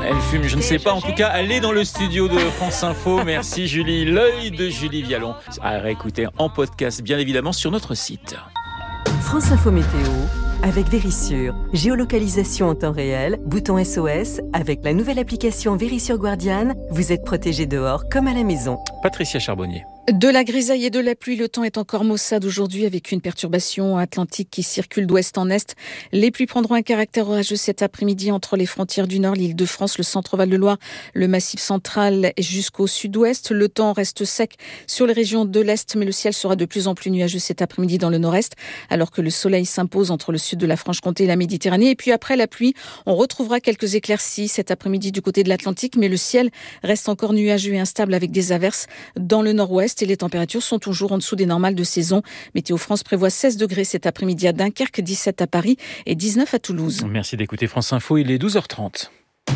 Elle fume, je ne sais pas. En tout cas, elle est dans le studio de France Info. Merci Julie. L'œil de Julie Vialon. À réécouter en podcast, bien évidemment, sur notre site. France Info Météo avec Vérissure. Géolocalisation en temps réel, bouton SOS. Avec la nouvelle application Vérissure Guardian, vous êtes protégé dehors comme à la maison. Patricia Charbonnier. De la grisaille et de la pluie, le temps est encore maussade aujourd'hui avec une perturbation atlantique qui circule d'ouest en est. Les pluies prendront un caractère orageux cet après-midi entre les frontières du Nord, l'Île-de-France, le centre-Val de Loire, le Massif central jusqu'au sud-ouest. Le temps reste sec sur les régions de l'Est, mais le ciel sera de plus en plus nuageux cet après-midi dans le Nord-Est, alors que le soleil s'impose entre le sud de la Franche-Comté et la Méditerranée. Et puis après la pluie, on retrouvera quelques éclaircies cet après-midi du côté de l'Atlantique, mais le ciel reste encore nuageux et instable avec des averses dans le Nord-Ouest. Et les températures sont toujours en dessous des normales de saison. Météo France prévoit 16 degrés cet après-midi à Dunkerque, 17 à Paris et 19 à Toulouse. Merci d'écouter France Info, il est 12h30.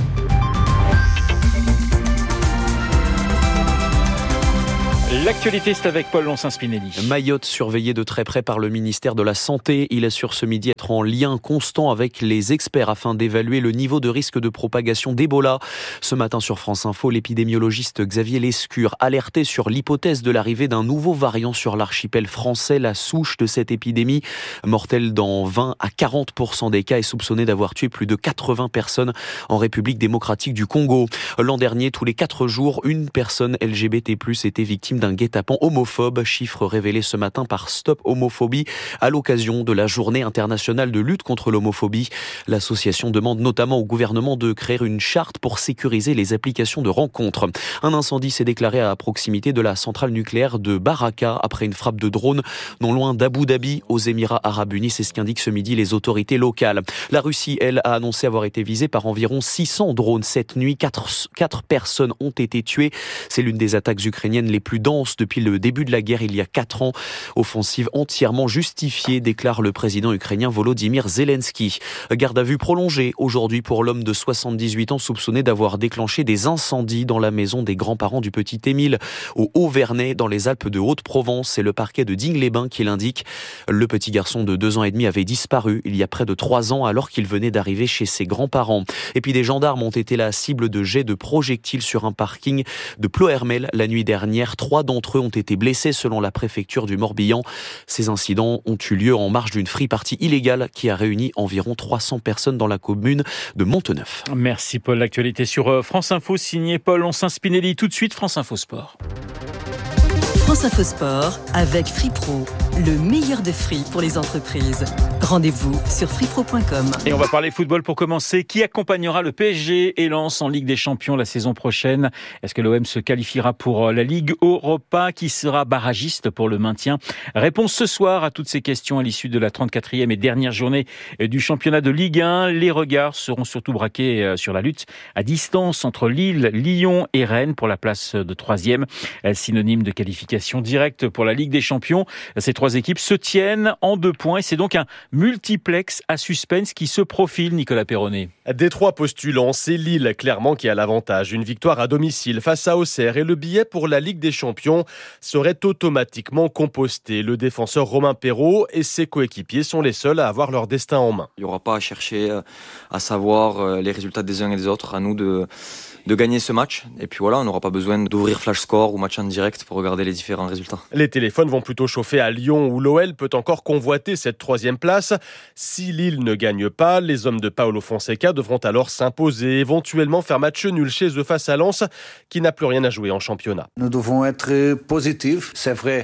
L'actualité, c'est avec Paul Lonsin-Spinelli. Mayotte surveillée de très près par le ministère de la Santé. Il assure ce midi être en lien constant avec les experts afin d'évaluer le niveau de risque de propagation d'Ebola. Ce matin sur France Info, l'épidémiologiste Xavier Lescure alertait sur l'hypothèse de l'arrivée d'un nouveau variant sur l'archipel français. La souche de cette épidémie, mortelle dans 20 à 40% des cas, est soupçonnée d'avoir tué plus de 80 personnes en République démocratique du Congo. L'an dernier, tous les 4 jours, une personne LGBT+ était victime d'un guet-apens homophobe, chiffre révélé ce matin par Stop Homophobie à l'occasion de la Journée internationale de lutte contre l'homophobie. L'association demande notamment au gouvernement de créer une charte pour sécuriser les applications de rencontres. Un incendie s'est déclaré à proximité de la centrale nucléaire de Baraka après une frappe de drone non loin d'Abu Dhabi aux Émirats Arabes Unis. C'est ce qu'indiquent ce midi les autorités locales. La Russie, elle, a annoncé avoir été visée par environ 600 drones cette nuit. 4 personnes ont été tuées. C'est l'une des attaques ukrainiennes les plus denses depuis le début de la guerre il y a 4 ans. Offensive entièrement justifiée, déclare le président ukrainien Volodymyr Zelensky. Garde à vue prolongée aujourd'hui pour l'homme de 78 ans soupçonné d'avoir déclenché des incendies dans la maison des grands-parents du petit Émile au Haut-Vernay dans les Alpes de Haute-Provence. C'est le parquet de Digne-les-Bains qui l'indique. Le petit garçon de 2 ans et demi avait disparu il y a près de 3 ans alors qu'il venait d'arriver chez ses grands-parents. Et puis des gendarmes ont été la cible de jets de projectiles sur un parking de Ploërmel la nuit dernière. 3 d'entre eux ont été blessés selon la préfecture du Morbihan. Ces incidents ont eu lieu en marge d'une free-party illégale qui a réuni environ 300 personnes dans la commune de Monteneuf. Merci Paul. L'actualité sur France Info, signé Paul Lonsin-Spinelli. Tout de suite, France Info Sport. France Info Sport avec FreePro, le meilleur de free pour les entreprises. Rendez-vous sur freepro.com. Et on va parler football pour commencer. Qui accompagnera le PSG et Lens en Ligue des Champions la saison prochaine? Est-ce que l'OM se qualifiera pour la Ligue Europa? Qui sera barragiste pour le maintien? Réponse ce soir à toutes ces questions à l'issue de la 34e et dernière journée du championnat de Ligue 1. Les regards seront surtout braqués sur la lutte à distance entre Lille, Lyon et Rennes pour la place de 3e, synonyme de qualification directe pour la Ligue des Champions. Ces 3 équipes se tiennent en 2 points et c'est donc un multiplex à suspense qui se profile, Nicolas Perronnet. Des 3 postulants, c'est Lille clairement qui a l'avantage. Une victoire à domicile face à Auxerre et le billet pour la Ligue des Champions serait automatiquement composté. Le défenseur Romain Perraud et ses coéquipiers sont les seuls à avoir leur destin en main. Il n'y aura pas à chercher à savoir les résultats des uns et des autres. À nous de gagner ce match. Et puis voilà, on n'aura pas besoin d'ouvrir Flash Score ou match en direct pour regarder les différents résultats. Les téléphones vont plutôt chauffer à Lyon où l'OL peut encore convoiter cette 3e place. Si Lille ne gagne pas, les hommes de Paulo Fonseca devront alors s'imposer, éventuellement faire match nul chez eux face à Lens qui n'a plus rien à jouer en championnat. Nous devons être positifs. C'est vrai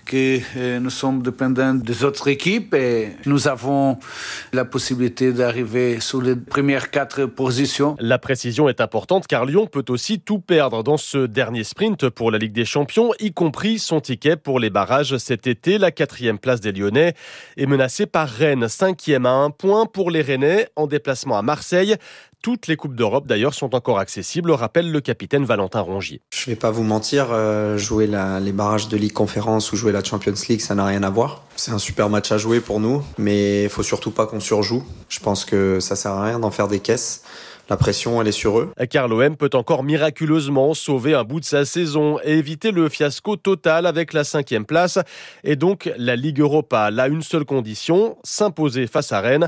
que nous sommes dépendants des autres équipes et nous avons la possibilité d'arriver sur les premières 4 positions. La précision est importante car Lyon peut aussi tout perdre dans ce dernier sprint pour la Ligue des Champions, y compris son ticket pour les barrages cet été. La 4e place des Lyonnais est menacée par Rennes, 5e à 1 point pour les Rennais en déplacement à Marseille. Toutes les Coupes d'Europe d'ailleurs sont encore accessibles, rappelle le capitaine Valentin Rongier. Je vais pas vous mentir, jouer les barrages de Ligue Conférence ou jouer la Champions League, ça n'a rien à voir. C'est un super match à jouer pour nous, mais il faut surtout pas qu'on surjoue. Je pense que ça sert à rien d'en faire des caisses. La pression, elle est sur eux. Car l'OM peut encore miraculeusement sauver un bout de sa saison et éviter le fiasco total avec la 5e place. Et donc, la Ligue Europa, là, une seule condition, s'imposer face à Rennes.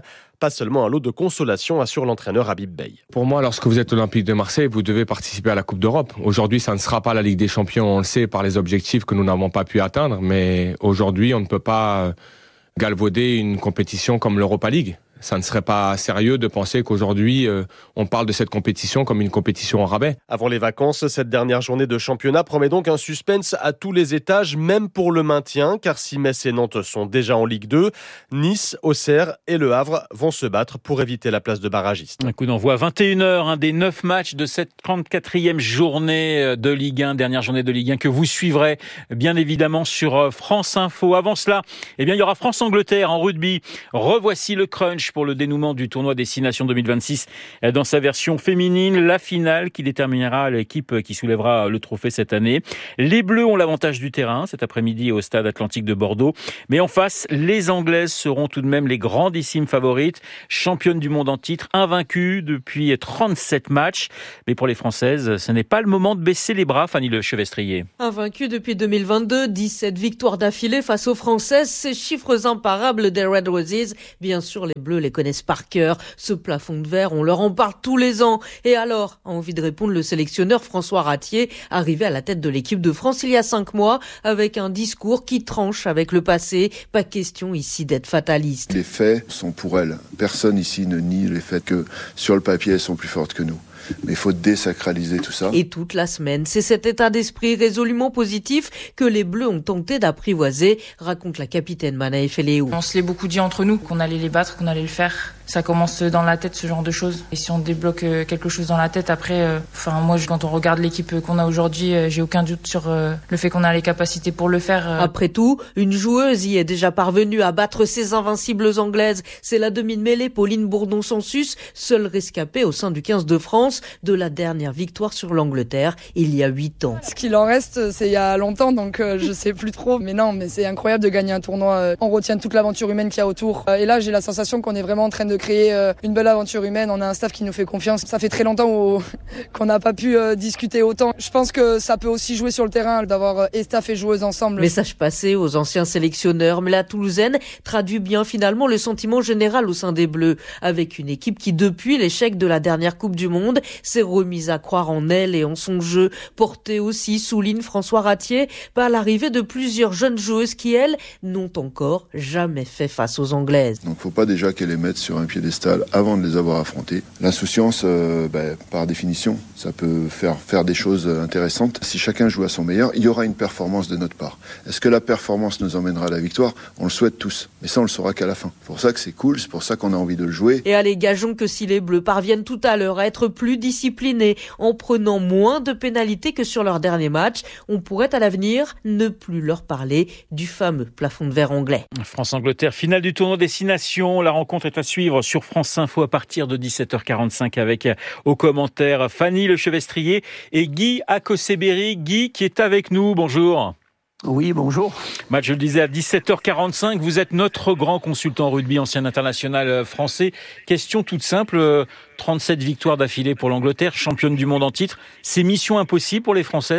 pas seulement un lot de consolation, assure l'entraîneur Habib Beye. Pour moi, lorsque vous êtes l'Olympique de Marseille, vous devez participer à la Coupe d'Europe. Aujourd'hui, ça ne sera pas la Ligue des Champions, on le sait, par les objectifs que nous n'avons pas pu atteindre, mais aujourd'hui, on ne peut pas galvauder une compétition comme l'Europa League. Ça ne serait pas sérieux de penser qu'aujourd'hui, on parle de cette compétition comme une compétition en rabais. Avant les vacances, cette dernière journée de championnat promet donc un suspense à tous les étages, même pour le maintien, car si Metz et Nantes sont déjà en Ligue 2, Nice, Auxerre et Le Havre vont se battre pour éviter la place de barragiste. Un coup d'envoi à 21h, un des 9 matchs de cette 34e journée de Ligue 1, dernière journée de Ligue 1 que vous suivrez bien évidemment sur France Info. Avant cela, il y aura France-Angleterre en rugby. Revoici le crunch pour le dénouement du tournoi Destination 2026 dans sa version féminine. La finale qui déterminera l'équipe qui soulèvera le trophée cette année. Les Bleus ont l'avantage du terrain cet après-midi au Stade Atlantique de Bordeaux. Mais en face, les Anglaises seront tout de même les grandissimes favorites. Championnes du monde en titre, invaincues depuis 37 matchs. Mais pour les Françaises, ce n'est pas le moment de baisser les bras, Fanny Le Chevestrier. Invaincues depuis 2022, 17 victoires d'affilée face aux Françaises. Ces chiffres imparables des Red Roses. Bien sûr, les Bleus les connaissent par cœur. Ce plafond de verre, on leur en parle tous les ans. Et alors, a envie de répondre le sélectionneur François Ratier, arrivé à la tête de l'équipe de France il y a 5 mois, avec un discours qui tranche avec le passé. Pas question ici d'être fataliste. Les faits sont pour elles. Personne ici ne nie les faits que sur le papier, elles sont plus fortes que nous. Mais il faut désacraliser tout ça. Et toute la semaine, c'est cet état d'esprit résolument positif que les Bleus ont tenté d'apprivoiser, raconte la capitaine Manaï Feléou. On se l'est beaucoup dit entre nous, qu'on allait les battre, qu'on allait le faire. Ça commence dans la tête, ce genre de choses. Et si on débloque quelque chose dans la tête, après, moi, quand on regarde l'équipe qu'on a aujourd'hui, j'ai aucun doute sur le fait qu'on a les capacités pour le faire. Après tout, une joueuse y est déjà parvenue à battre ses invincibles anglaises. C'est la demi de mêlée Pauline Bourdon-Sansus, seule rescapée au sein du 15 de France de la dernière victoire sur l'Angleterre il y a 8 ans. Ce qu'il en reste, c'est il y a longtemps, donc je sais plus trop. Mais non, mais c'est incroyable de gagner un tournoi. On retient toute l'aventure humaine qu'il y a autour. Et là, j'ai la sensation qu'on est vraiment en train de créer une belle aventure humaine. On a un staff qui nous fait confiance. Ça fait très longtemps qu'on n'a pas pu discuter autant. Je pense que ça peut aussi jouer sur le terrain d'avoir staff et joueuses ensemble. Message passé aux anciens sélectionneurs, mais la Toulousaine traduit bien finalement le sentiment général au sein des Bleus, avec une équipe qui depuis l'échec de la dernière Coupe du Monde s'est remise à croire en elle et en son jeu, porté aussi, souligne François Ratier, par l'arrivée de plusieurs jeunes joueuses qui, elles, n'ont encore jamais fait face aux Anglaises. Donc faut pas déjà qu'elles les mettent sur un piédestal avant de les avoir affrontées. L'insouciance, par définition, ça peut faire des choses intéressantes. Si chacun joue à son meilleur, il y aura une performance de notre part. Est-ce que la performance nous emmènera à la victoire ? On le souhaite tous, mais ça on le saura qu'à la fin. C'est pour ça que c'est cool, c'est pour ça qu'on a envie de le jouer. Et allez, gageons que si les Bleus parviennent tout à l'heure à être plus disciplinés en prenant moins de pénalités que sur leur dernier match, on pourrait à l'avenir ne plus leur parler du fameux plafond de verre anglais. France-Angleterre, finale du tournoi Destination. La rencontre est à suivre sur France Info à partir de 17h45 avec aux commentaires Fanny Le Chevestrier et Guy Akoseberi. Guy qui est avec nous, bonjour. Oui, bonjour. Match, je le disais, à 17h45. Vous êtes notre grand consultant rugby, ancien international français. Question toute simple, 37 victoires d'affilée pour l'Angleterre, championne du monde en titre. C'est mission impossible pour les Françaises ?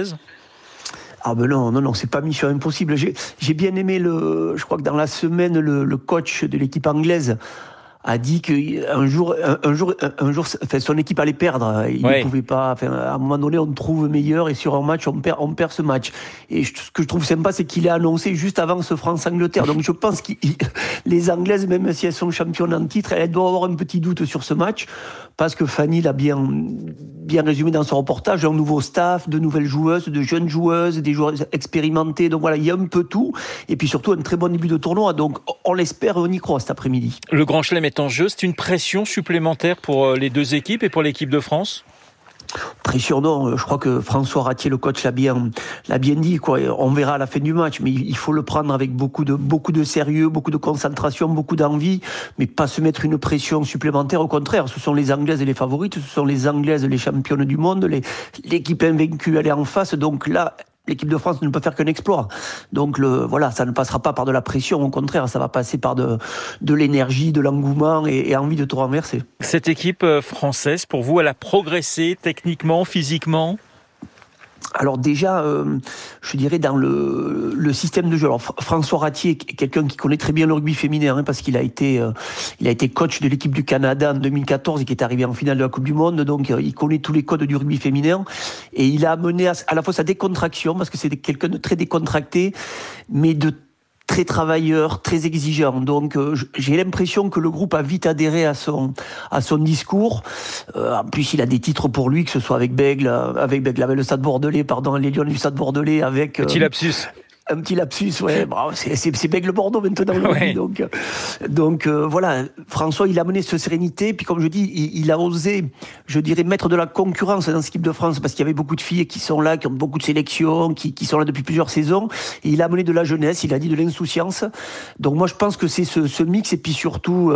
Ah ben non, c'est pas mission impossible. J'ai bien aimé je crois que dans la semaine, le coach de l'équipe anglaise a dit qu'un jour, son équipe allait perdre. Il ne pouvait pas. À un moment donné, on trouve meilleur et sur un match, on perd ce match. Et ce que je trouve sympa, c'est qu'il a annoncé juste avant ce France-Angleterre. Donc je pense que les Anglaises, même si elles sont championnes en titre, elles doivent avoir un petit doute sur ce match parce que Fanny l'a bien résumé dans son reportage. Un nouveau staff, de nouvelles joueuses, de jeunes joueuses, des joueuses expérimentées. Donc voilà, il y a un peu tout. Et puis surtout un très bon début de tournoi. Donc on l'espère et on y croit cet après-midi. Le Grand Chelem est en jeu, c'est une pression supplémentaire pour les deux équipes et pour l'équipe de France ? Pression, non. Je crois que François Ratier, le coach, l'a bien dit, quoi. On verra à la fin du match, mais il faut le prendre avec beaucoup de sérieux, beaucoup de concentration, beaucoup d'envie, mais pas se mettre une pression supplémentaire. Au contraire, ce sont les Anglaises les favorites, ce sont les Anglaises les championnes du monde, l'équipe invaincue, elle est en face, donc là, l'équipe de France ne peut faire qu'un exploit. Donc ça ne passera pas par de la pression, au contraire, ça va passer par de l'énergie, de l'engouement et envie de tout renverser. Cette équipe française, pour vous, elle a progressé techniquement, physiquement ? Alors déjà, je dirais dans le système de jeu. Alors François Ratier est quelqu'un qui connaît très bien le rugby féminin, parce qu'il a été coach de l'équipe du Canada en 2014 et qui est arrivé en finale de la Coupe du Monde. Donc il connaît tous les codes du rugby féminin et il a amené à la fois sa décontraction, parce que c'est quelqu'un de très décontracté, mais de très travailleur, très exigeant. Donc j'ai l'impression que le groupe a vite adhéré à son discours. En plus, il a des titres pour lui, que ce soit avec Bègle, avec le Stade Bordelais, les Lions du Stade Bordelais, avec... Petit lapsus. Un petit lapsus, ouais. Bon, c'est Bègle Bordeaux maintenant. Ouais. Donc voilà, François, il a amené cette sérénité. Puis comme je dis, il a osé, je dirais, mettre de la concurrence dans cette équipe de France, parce qu'il y avait beaucoup de filles qui sont là, qui ont beaucoup de sélections, qui sont là depuis plusieurs saisons. Et il a amené de la jeunesse, il a dit de l'insouciance. Donc moi, je pense que c'est ce mix. Et puis surtout,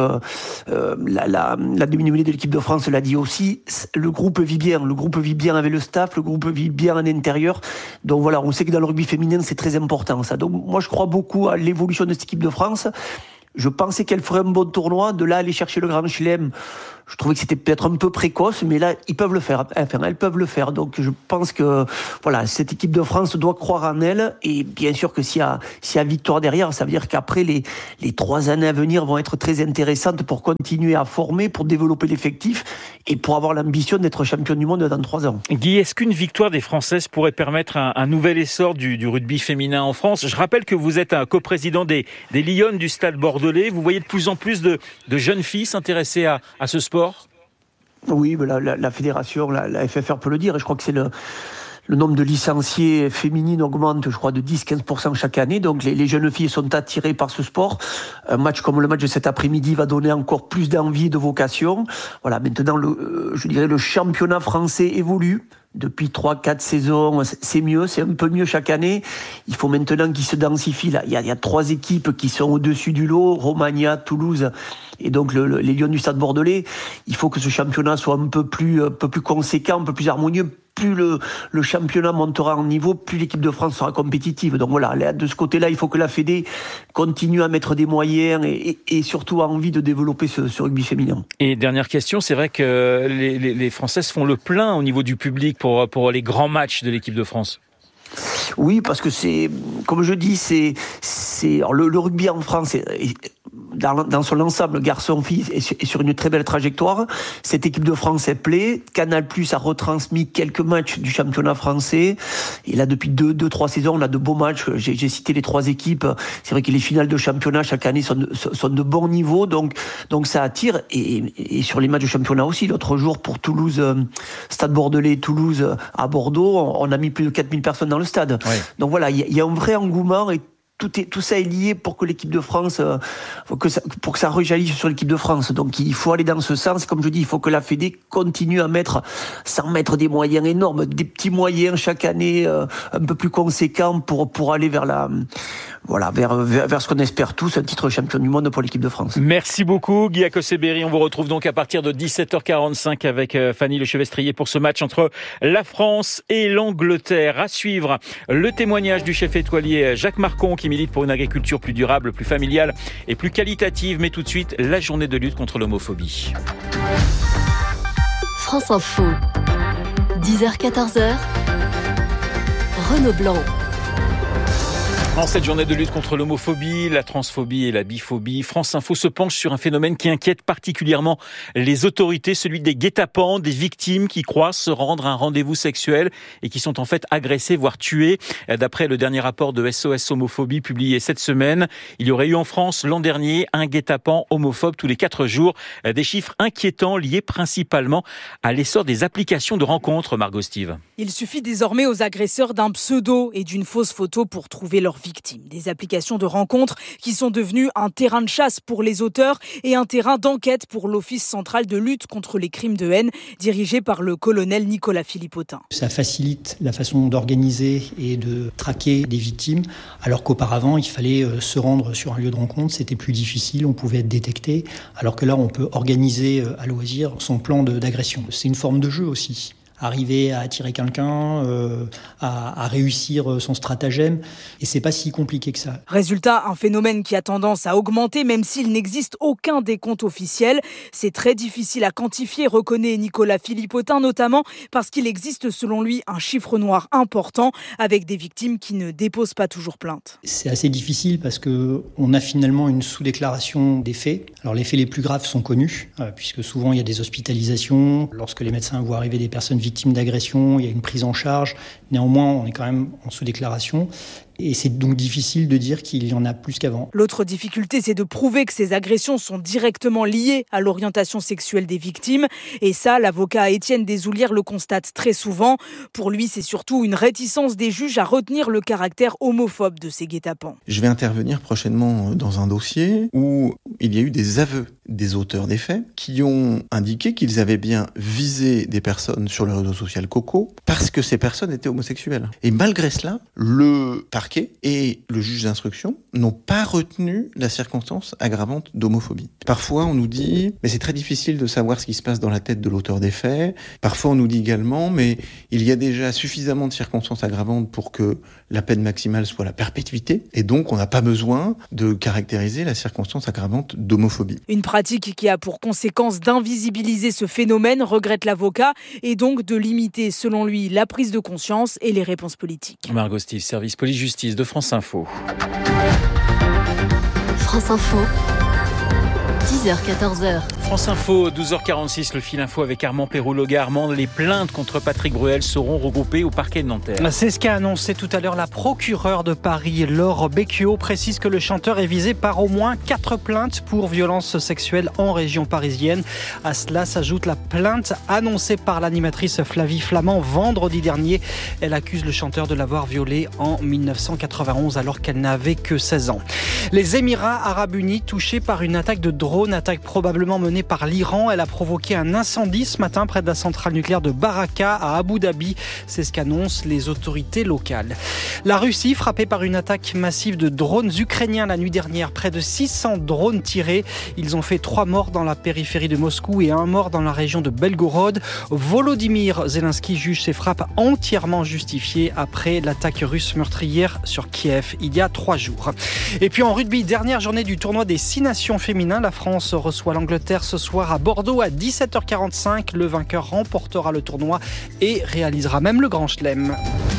la demi-mêlée de l'équipe de France l'a dit aussi, le groupe vit bien. Le groupe vit bien avec le staff, le groupe vit bien en intérieur. Donc voilà, on sait que dans le rugby féminin, c'est très important. Ça. Donc moi je crois beaucoup à l'évolution de cette équipe de France. Je pensais qu'elle ferait un bon tournoi. De là aller chercher le Grand Chelem, je trouvais que c'était peut-être un peu précoce, mais là ils peuvent le faire. Enfin, elles peuvent le faire. Donc je pense que voilà, cette équipe de France doit croire en elle. Et bien sûr que s'il y a victoire derrière, ça veut dire qu'après les 3 années à venir vont être très intéressantes pour continuer à former, pour développer l'effectif et pour avoir l'ambition d'être champion du monde dans 3 ans. Guy, est-ce qu'une victoire des Françaises pourrait permettre un nouvel essor du rugby féminin en France ? Je rappelle que vous êtes un coprésident des Lions du Stade Bordelais. Vous voyez de plus en plus de jeunes filles s'intéresser à ce sport ? Oui, mais la fédération, la FFR peut le dire, et je crois que c'est le nombre de licenciés féminines augmente, je crois, de 10-15% chaque année. Donc les jeunes filles sont attirées par ce sport. Un match comme le match de cet après-midi va donner encore plus d'envie, de vocation. Voilà, maintenant, je dirais le championnat français évolue. Depuis 3-4 saisons, c'est mieux, c'est un peu mieux chaque année. Il faut maintenant qu'il se densifie. Là, il y a 3 équipes qui sont au-dessus du lot, Romagna, Toulouse et donc les Lions du Stade Bordelais. Il faut que ce championnat soit un peu plus conséquent, un peu plus harmonieux. Plus le championnat montera en niveau, plus l'équipe de France sera compétitive. Donc voilà, de ce côté-là, il faut que la Fédé continue à mettre des moyens et surtout a envie de développer ce rugby féminin. Et dernière question, c'est vrai que les Françaises font le plein au niveau du public pour les grands matchs de l'équipe de France. Oui, parce que c'est, comme je dis, le rugby en France dans son ensemble, garçon-fille, est sur une très belle trajectoire. Cette équipe de France est plaît. Canal+ a retransmis quelques matchs du championnat français. Et là, depuis 2-3 saisons, on a de beaux matchs. J'ai cité les 3 équipes. C'est vrai que les finales de championnat chaque année sont de bons niveaux. Donc ça attire. Et sur les matchs de championnat aussi, l'autre jour pour Toulouse, Stade Bordelais, Toulouse à Bordeaux, on a mis plus de 4000 personnes dans le stade. Ouais. Donc voilà, il y a un vrai engouement et tout ça est lié pour que l'équipe de France, pour que ça rejaillisse sur l'équipe de France. Donc il faut aller dans ce sens. Comme je dis, il faut que la Fédé continue à sans mettre des moyens énormes, des petits moyens chaque année un peu plus conséquents pour aller vers vers ce qu'on espère tous, un titre champion du monde pour l'équipe de France. Merci beaucoup Guy Akoseberi. On vous retrouve donc à partir de 17h45 avec Fanny Lechevestrier pour ce match entre la France et l'Angleterre. À suivre, le témoignage du chef étoilier Jacques Marcon qui milite pour une agriculture plus durable, plus familiale et plus qualitative. Mais tout de suite, la journée de lutte contre l'homophobie. France Info, 10h-14h, Renaud Blanc. En cette journée de lutte contre l'homophobie, la transphobie et la biphobie, France Info se penche sur un phénomène qui inquiète particulièrement les autorités, celui des guet-apens, des victimes qui croient se rendre à un rendez-vous sexuel et qui sont en fait agressées, voire tuées. D'après le dernier rapport de SOS Homophobie publié cette semaine, il y aurait eu en France l'an dernier un guet-apens homophobe tous les 4 jours. Des chiffres inquiétants liés principalement à l'essor des applications de rencontres, Margot Steve. Il suffit désormais aux agresseurs d'un pseudo et d'une fausse photo pour trouver leur victime. Des applications de rencontres qui sont devenues un terrain de chasse pour les auteurs et un terrain d'enquête pour l'Office central de lutte contre les crimes de haine, dirigé par le colonel Nicolas Philippotin. Ça facilite la façon d'organiser et de traquer des victimes, alors qu'auparavant, il fallait se rendre sur un lieu de rencontre, c'était plus difficile, on pouvait être détecté, alors que là, on peut organiser à loisir son plan d'agression. C'est une forme de jeu aussi. arriver à attirer quelqu'un, à réussir son stratagème. Et c'est pas si compliqué que ça. Résultat, un phénomène qui a tendance à augmenter même s'il n'existe aucun décompte officiel. C'est très difficile à quantifier, reconnaît Nicolas Philippotin, notamment parce qu'il existe selon lui un chiffre noir important avec des victimes qui ne déposent pas toujours plainte. C'est assez difficile parce qu'on a finalement une sous-déclaration des faits. Alors les faits les plus graves sont connus, puisque souvent il y a des hospitalisations. Lorsque les médecins voient arriver des personnes victimes d'agression, il y a une prise en charge. Néanmoins, on est quand même en sous-déclaration. Et c'est donc difficile de dire qu'il y en a plus qu'avant. L'autre difficulté, c'est de prouver que ces agressions sont directement liées à l'orientation sexuelle des victimes. Et ça, l'avocat Étienne Desoulières le constate très souvent. Pour lui, c'est surtout une réticence des juges à retenir le caractère homophobe de ces guet-apens. Je vais intervenir prochainement dans un dossier où il y a eu des aveux des auteurs des faits qui ont indiqué qu'ils avaient bien visé des personnes sur le réseau social Coco parce que ces personnes étaient homosexuelles. Et malgré cela, le parquet et le juge d'instruction n'ont pas retenu la circonstance aggravante d'homophobie. Parfois, on nous dit « mais c'est très difficile de savoir ce qui se passe dans la tête de l'auteur des faits ». Parfois, on nous dit également « mais il y a déjà suffisamment de circonstances aggravantes pour que la peine maximale soit la perpétuité et donc on n'a pas besoin de caractériser la circonstance aggravante d'homophobie ». Une pratique qui a pour conséquence d'invisibiliser ce phénomène, regrette l'avocat, et donc de limiter, selon lui, la prise de conscience et les réponses politiques. Margot Steve, service police-justice de France Info. France Info, 10h-14h. France Info, 12h46, le fil info avec Armand Perroulogha. Armand, les plaintes contre Patrick Bruel seront regroupées au parquet de Nanterre. C'est ce qu'a annoncé tout à l'heure la procureure de Paris, Laure Becchio, précise que le chanteur est visé par au moins 4 plaintes pour violences sexuelles en région parisienne. À cela s'ajoute la plainte annoncée par l'animatrice Flavie Flamand vendredi dernier. Elle accuse le chanteur de l'avoir violée en 1991 alors qu'elle n'avait que 16 ans. Les Émirats Arabes Unis touchés par une attaque de drone, attaque probablement menée par l'Iran. Elle a provoqué un incendie ce matin près de la centrale nucléaire de Baraka à Abu Dhabi. C'est ce qu'annoncent les autorités locales. La Russie frappée par une attaque massive de drones ukrainiens la nuit dernière. Près de 600 drones tirés. Ils ont fait 3 morts dans la périphérie de Moscou et 1 mort dans la région de Belgorod. Volodymyr Zelensky juge ces frappes entièrement justifiées après l'attaque russe meurtrière sur Kiev il y a 3 jours. Et puis en rugby, dernière journée du tournoi des 6 nations féminins. La France reçoit l'Angleterre ce soir à Bordeaux à 17h45. Le vainqueur remportera le tournoi et réalisera même le Grand Chelem.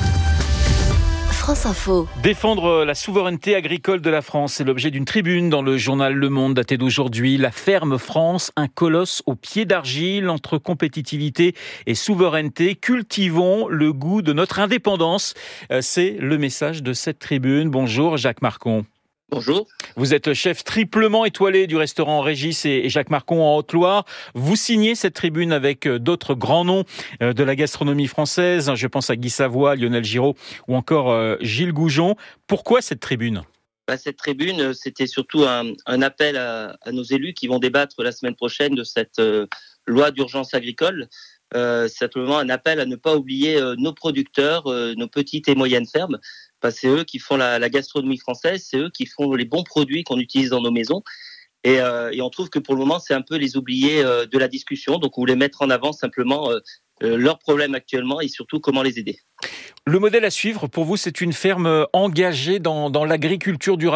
France Info. Défendre la souveraineté agricole de la France, c'est l'objet d'une tribune dans le journal Le Monde daté d'aujourd'hui. La ferme France, un colosse au pied d'argile entre compétitivité et souveraineté. Cultivons le goût de notre indépendance. C'est le message de cette tribune. Bonjour Jacques Marcon. Bonjour. Vous êtes chef triplement étoilé du restaurant Régis et Jacques Marcon en Haute-Loire. Vous signez cette tribune avec d'autres grands noms de la gastronomie française. Je pense à Guy Savoy, Lionel Giraud ou encore Gilles Goujon. Pourquoi cette tribune ? Cette tribune, c'était surtout un appel à nos élus qui vont débattre la semaine prochaine de cette loi d'urgence agricole. C'est simplement un appel à ne pas oublier nos producteurs, nos petites et moyennes fermes. C'est eux qui font la gastronomie française, c'est eux qui font les bons produits qu'on utilise dans nos maisons. Et on trouve que pour le moment, c'est un peu les oubliés de la discussion. Donc, on voulait mettre en avant simplement leurs problèmes actuellement et surtout comment les aider. Le modèle à suivre, pour vous, c'est une ferme engagée dans l'agriculture durable ?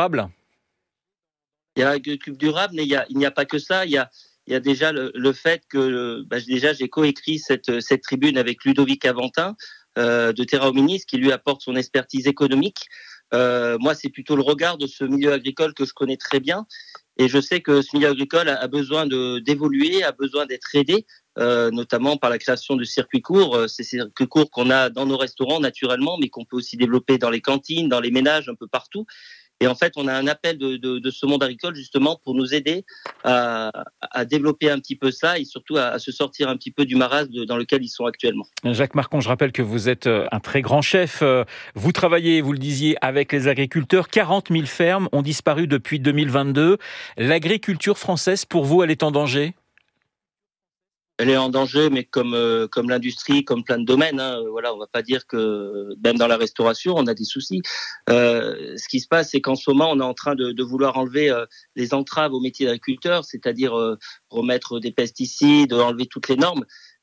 Il y a l'agriculture durable, mais il n'y a pas que ça. Il y a déjà le fait que j'ai coécrit cette tribune avec Ludovic Aventin, de Terra Hominis, qui lui apporte son expertise économique. Moi, c'est plutôt le regard de ce milieu agricole que je connais très bien. Et je sais que ce milieu agricole a besoin d'évoluer, a besoin d'être aidé, notamment par la création de circuits courts. Ces circuits courts qu'on a dans nos restaurants naturellement, mais qu'on peut aussi développer dans les cantines, dans les ménages, un peu partout. Et en fait, on a un appel de ce monde agricole justement pour nous aider à développer un petit peu ça et surtout à se sortir un petit peu du marasme dans lequel ils sont actuellement. Jacques Marcon, je rappelle que vous êtes un très grand chef. Vous travaillez, vous le disiez, avec les agriculteurs. 40 000 fermes ont disparu depuis 2022. L'agriculture française, pour vous, elle est en danger ? Elle est en danger, mais comme l'industrie, comme plein de domaines. On va pas dire que même dans la restauration, on a des soucis. Ce qui se passe, c'est qu'en ce moment, on est en train de vouloir enlever les entraves au métier d'agriculteur, c'est-à-dire remettre des pesticides, enlever toutes les normes.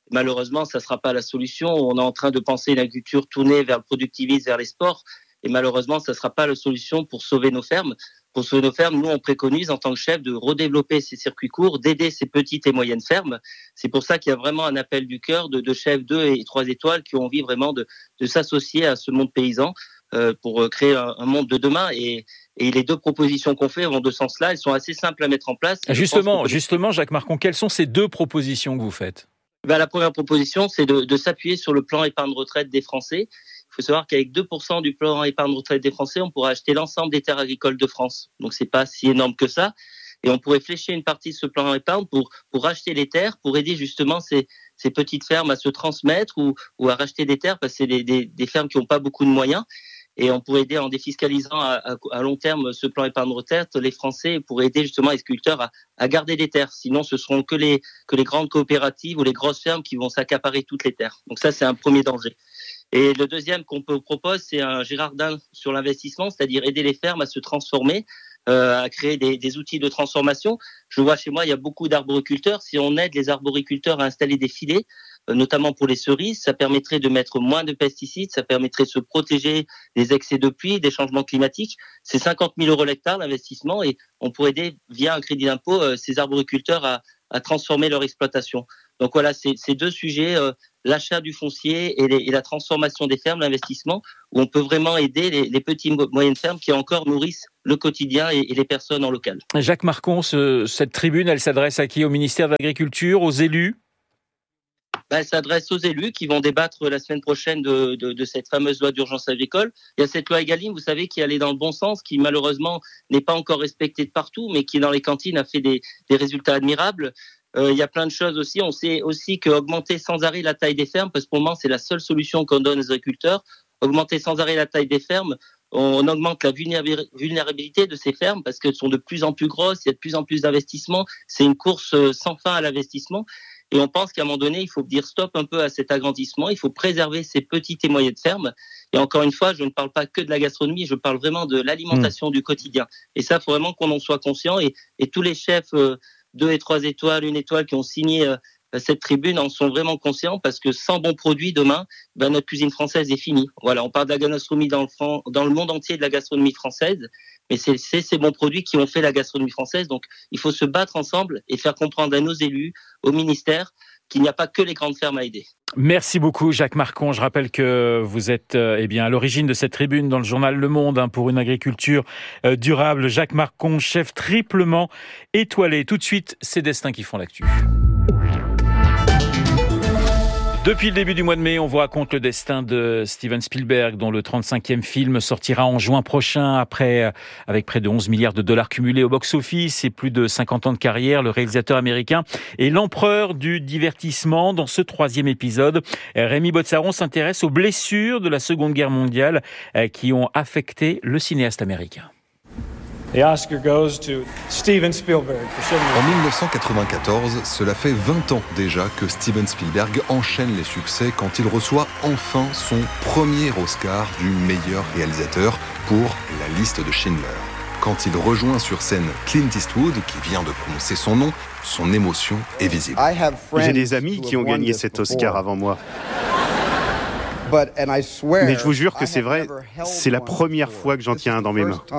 Malheureusement, ça ne sera pas la solution. On est en train de penser une agriculture tournée vers le productivisme, vers les sports. Et malheureusement, ça ne sera pas la solution pour sauver nos fermes. Pour sauver nos fermes, nous, on préconise en tant que chef de redévelopper ces circuits courts, d'aider ces petites et moyennes fermes. C'est pour ça qu'il y a vraiment un appel du cœur de chefs 2 et 3 étoiles qui ont envie vraiment de s'associer à ce monde paysan pour créer un monde de demain. Et les 2 propositions qu'on fait vont de ce sens-là. Elles sont assez simples à mettre en place. Justement, Jacques Marcon, quelles sont ces 2 propositions que vous faites ? La première proposition, c'est de s'appuyer sur le plan épargne-retraite des Français. Il faut savoir qu'avec 2% du plan épargne-retraite des Français, on pourra acheter l'ensemble des terres agricoles de France. Donc, c'est pas si énorme que ça. Et on pourrait flécher une partie de ce plan épargne pour acheter les terres, pour aider justement ces petites fermes à se transmettre ou à racheter des terres, parce que c'est des fermes qui n'ont pas beaucoup de moyens. Et on pourrait aider en défiscalisant à long terme ce plan épargne-retraite, les Français pourraient aider justement les agriculteurs à garder des terres. Sinon, ce seront que les grandes coopératives ou les grosses fermes qui vont s'accaparer toutes les terres. Donc ça, c'est un premier danger. Et le deuxième qu'on propose, c'est un Girardin sur l'investissement, c'est-à-dire aider les fermes à se transformer, à créer des outils de transformation. Je vois chez moi, il y a beaucoup d'arboriculteurs. Si on aide les arboriculteurs à installer des filets, notamment pour les cerises, ça permettrait de mettre moins de pesticides, ça permettrait de se protéger des excès de pluie, des changements climatiques. C'est 50 000 € l'hectare l'investissement et on pourrait aider via un crédit d'impôt ces arboriculteurs à transformer leur exploitation. Donc voilà, ces 2 sujets, l'achat du foncier et la transformation des fermes, l'investissement, où on peut vraiment aider les petites et moyennes fermes qui encore nourrissent le quotidien et les personnes en local. Jacques Marcon, cette tribune, elle s'adresse à qui ? Au ministère de l'Agriculture, aux élus ? Elle s'adresse aux élus qui vont débattre la semaine prochaine de cette fameuse loi d'urgence agricole. Il y a cette loi Egalim, vous savez, qui allait dans le bon sens, qui malheureusement n'est pas encore respectée de partout, mais qui dans les cantines a fait des résultats admirables. Il y a plein de choses aussi. On sait aussi qu'augmenter sans arrêt la taille des fermes, parce que pour le moment c'est la seule solution qu'on donne aux agriculteurs, augmenter sans arrêt la taille des fermes, on augmente la vulnérabilité de ces fermes parce qu'elles sont de plus en plus grosses, il y a de plus en plus d'investissements, c'est une course sans fin à l'investissement. Et on pense qu'à un moment donné, il faut dire stop un peu à cet agrandissement, il faut préserver ces petites et moyennes fermes. Et encore une fois, je ne parle pas que de la gastronomie, je parle vraiment de l'alimentation du quotidien. Et ça, il faut vraiment qu'on en soit conscient. Et tous les chefs 2 et 3 étoiles, 1 étoile qui ont signé cette tribune en sont vraiment conscients parce que sans bons produits, demain, notre cuisine française est finie. Voilà, on parle de la gastronomie dans le monde entier de la gastronomie française, mais c'est ces bons produits qui ont fait la gastronomie française. Donc, il faut se battre ensemble et faire comprendre à nos élus, au ministère, qu'il n'y a pas que les grandes fermes à aider. Merci beaucoup Jacques Marcon. Je rappelle que vous êtes à l'origine de cette tribune dans le journal Le Monde pour une agriculture durable. Jacques Marcon, chef triplement étoilé. Tout de suite, c'est Destins qui font l'actu. Depuis le début du mois de mai, on vous raconte le destin de Steven Spielberg, dont le 35e film sortira en juin prochain, avec près de 11 milliards de dollars cumulés au box-office et plus de 50 ans de carrière. Le réalisateur américain est l'empereur du divertissement. Dans ce 3e épisode, Rémi Botzaron s'intéresse aux blessures de la Seconde Guerre mondiale qui ont affecté le cinéaste américain. The Oscar goes to Steven Spielberg. En 1994, cela fait 20 ans déjà que Steven Spielberg enchaîne les succès quand il reçoit enfin son premier Oscar du meilleur réalisateur pour La Liste de Schindler. Quand il rejoint sur scène Clint Eastwood, qui vient de prononcer son nom, son émotion est visible. J'ai des amis qui ont gagné cet Oscar avant moi. Mais je vous jure que c'est vrai, c'est la première fois que j'en tiens un dans mes mains.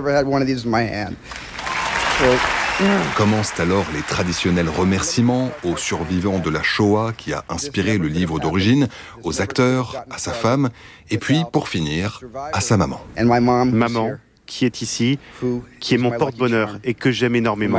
Commencent alors les traditionnels remerciements aux survivants de la Shoah qui a inspiré le livre d'origine, aux acteurs, à sa femme, et puis, pour finir, à sa maman. Maman, qui est ici, qui est mon porte-bonheur et que j'aime énormément.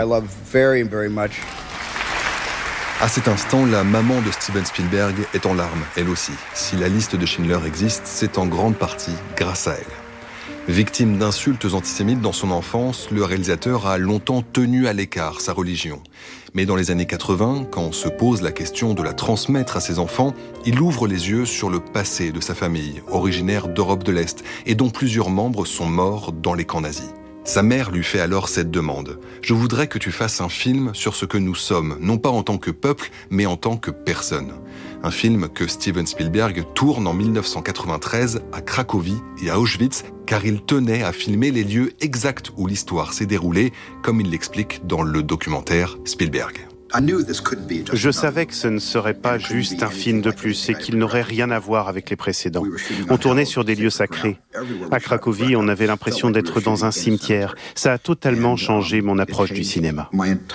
À cet instant, la maman de Steven Spielberg est en larmes, elle aussi. Si La Liste de Schindler existe, c'est en grande partie grâce à elle. Victime d'insultes antisémites dans son enfance, le réalisateur a longtemps tenu à l'écart sa religion. Mais dans les années 80, quand se pose la question de la transmettre à ses enfants, il ouvre les yeux sur le passé de sa famille, originaire d'Europe de l'Est, et dont plusieurs membres sont morts dans les camps nazis. Sa mère lui fait alors cette demande. « Je voudrais que tu fasses un film sur ce que nous sommes, non pas en tant que peuple, mais en tant que personne. » Un film que Steven Spielberg tourne en 1993 à Cracovie et à Auschwitz, car il tenait à filmer les lieux exacts où l'histoire s'est déroulée, comme il l'explique dans le documentaire Spielberg. Je savais que ce ne serait pas juste un film de plus et qu'il n'aurait rien à voir avec les précédents. On tournait sur des lieux sacrés. À Cracovie, on avait l'impression d'être dans un cimetière. Ça a totalement changé mon approche du cinéma.